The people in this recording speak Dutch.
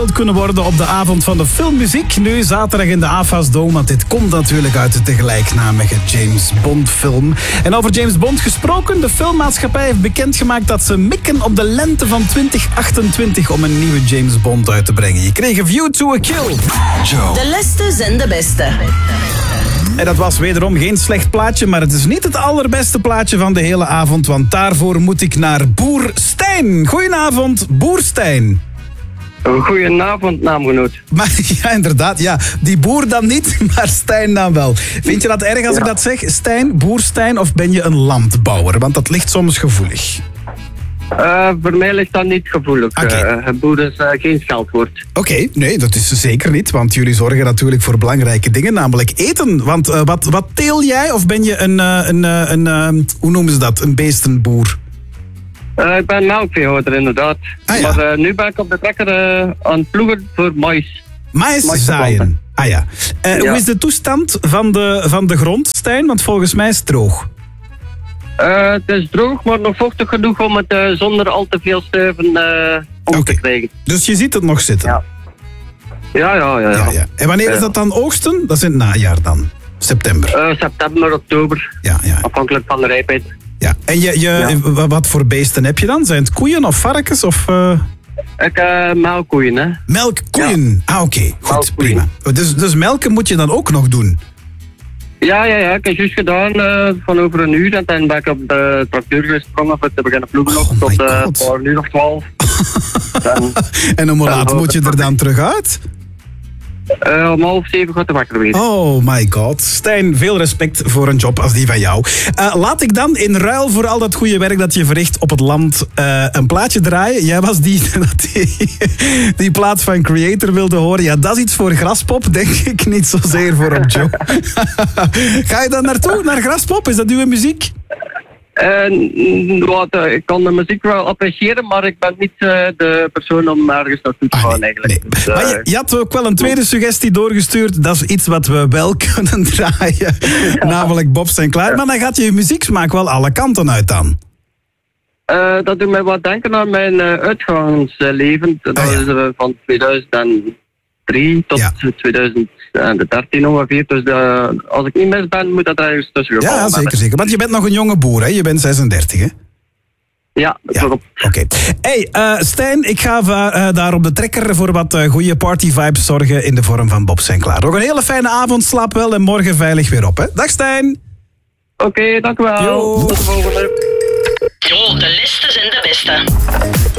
kunnen worden op de avond van de filmmuziek. Nu zaterdag in de AFAS Dome, want dit komt natuurlijk uit de gelijknamige James Bond film. En over James Bond gesproken, de filmmaatschappij heeft bekendgemaakt dat ze mikken op de lente van 2028 om een nieuwe James Bond uit te brengen. Je kreeg een View to a Kill. Joe. De leste zijn de beste. En dat was wederom geen slecht plaatje, maar het is niet het allerbeste plaatje van de hele avond, want daarvoor moet ik naar Boer Stijn. Goedenavond, Boer Stijn. Goedenavond, naamgenoot. Maar ja, inderdaad, ja. Die boer dan niet, maar Stijn dan wel. Vind je dat erg als ik dat zeg? Stijn, Boer Stijn, of ben je een landbouwer? Want dat ligt soms gevoelig. Voor mij ligt dat niet gevoelig. Oké. Boer is geen scheldwoord. Oké, nee, dat is zeker niet. Want jullie zorgen natuurlijk voor belangrijke dingen, namelijk eten. Want wat teel jij? Of ben je hoe noemen ze dat? Een beestenboer? Ik ben melkveehouder, inderdaad. Ah, ja. Maar nu ben ik op de trekker aan het ploegen voor mais. Mais zaaien. Ah ja. Hoe is de toestand van de grond, Stijn? Want volgens mij is het droog. Het is droog, maar nog vochtig genoeg om het zonder al te veel stuiven te krijgen. Dus je ziet het nog zitten? Ja. En wanneer is dat dan oogsten? Dat is in het najaar dan? September? September, oktober. Ja. Afhankelijk van de rijpheid. Ja. En wat voor beesten heb je dan? Zijn het koeien of varkens? Of, Ik melkkoeien, hè. Melkkoeien? Ja. Ah, oké. Goed, Melkkoeien. prima. Dus melken moet je dan ook nog doen? Ja. Ik heb juist gedaan van over een uur. En dan ben ik op de tracteur gesprongen om te beginnen ploegen nog tot een uur of 12. En hoe laat moet je er dan terug uit? Om 6:30 gaat de wakker wezen. Oh my god. Stijn, veel respect voor een job als die van jou. Laat ik dan in ruil voor al dat goede werk dat je verricht op het land een plaatje draaien. Jij was die plaat van Creator wilde horen. Ja, dat is iets voor Graspop, denk ik. Niet zozeer voor op Joe. Ga je dan naartoe, naar Graspop? Is dat uw muziek? Ik kan de muziek wel appreciëren, maar ik ben niet de persoon om ergens naartoe te gaan eigenlijk. Nee. Dus, maar je had ook wel een tweede suggestie doorgestuurd. Dat is iets wat we wel kunnen draaien. Namelijk Bob Sinclair. Maar dan gaat je muzieksmaak wel alle kanten uit dan. Dat doet mij wat denken aan mijn uitgangsleven. Dat is van 2003 tot 2013 ongeveer. Dus als ik niet mis ben, moet dat ergens tussen gevallen Ja, zeker. Want je bent nog een jonge boer, hè? Je bent 36, hè? Ja, dat klopt. Oké. Hey, Stijn, ik ga daar op de trekker voor wat goede party-vibes zorgen in de vorm van Bob Sinclair. Nog een hele fijne avond, slaap wel en morgen veilig weer op, hè? Dag Stijn! Oké, dank u wel. Yo. Tot de volgende. Jo, de liste zijn de beste.